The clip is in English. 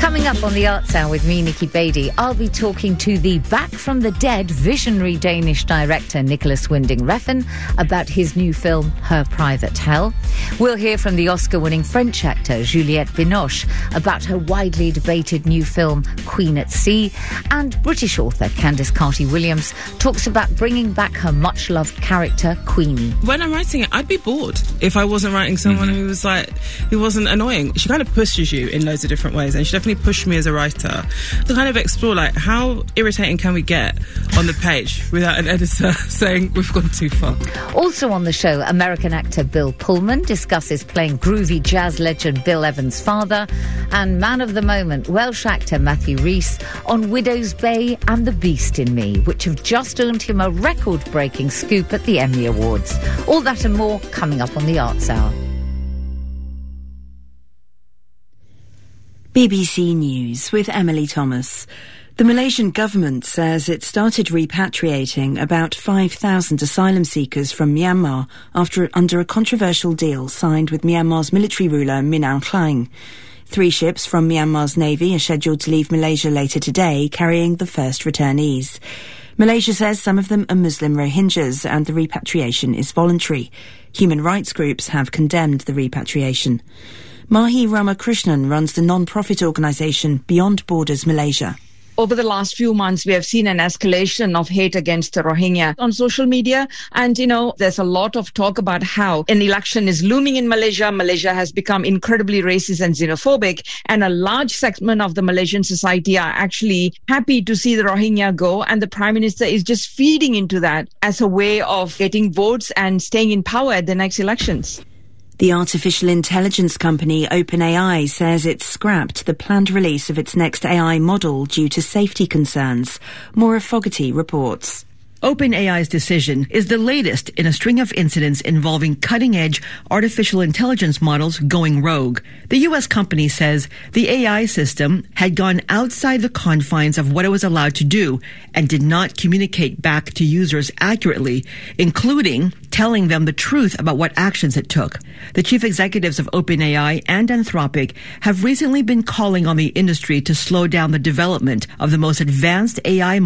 Coming up on the Arts Hour with me, Nikki Beattie, I'll be talking to the Back from the Dead visionary Danish director Nicholas Winding Refn about his new film, Her Private Hell. We'll hear from the Oscar-winning French actor Juliette Binoche about her widely debated new film, Queen at Sea. And British author Candice Carty-Williams talks about bringing back her much-loved character, Queenie. When I'm writing it, I'd be bored if I wasn't writing someone who wasn't annoying. She kind of pushes you in loads of different ways, and she definitely pushed me as a writer to kind of explore, like, how irritating can we get on the page without an editor saying we've gone too far. Also on the show, American actor Bill Pullman discusses playing groovy jazz legend Bill Evans' father, and man of the moment, Welsh actor Matthew Rhys on Widow's Bay and The Beast in Me, which have just earned him a record-breaking scoop at the Emmy Awards. All that and more coming up on the Arts Hour. BBC News with Emily Thomas. The Malaysian government says it started repatriating about 5,000 asylum seekers from Myanmar under a controversial deal signed with Myanmar's military ruler Min Aung Hlaing. 3 ships from Myanmar's navy are scheduled to leave Malaysia later today, carrying the first returnees. Malaysia says some of them are Muslim Rohingyas and the repatriation is voluntary. Human rights groups have condemned the repatriation. Mahi Ramakrishnan runs the non-profit organisation Beyond Borders Malaysia. Over the last few months, we have seen an escalation of hate against the Rohingya on social media. And, there's a lot of talk about how an election is looming in Malaysia. Malaysia has become incredibly racist and xenophobic. And a large segment of the Malaysian society are actually happy to see the Rohingya go. And the Prime Minister is just feeding into that as a way of getting votes and staying in power at the next elections. The artificial intelligence company OpenAI says it's scrapped the planned release of its next AI model due to safety concerns. Maura Fogarty reports. OpenAI's decision is the latest in a string of incidents involving cutting-edge artificial intelligence models going rogue. The U.S. company says the AI system had gone outside the confines of what it was allowed to do and did not communicate back to users accurately, including telling them the truth about what actions it took. The chief executives of OpenAI and Anthropic have recently been calling on the industry to slow down the development of the most advanced AI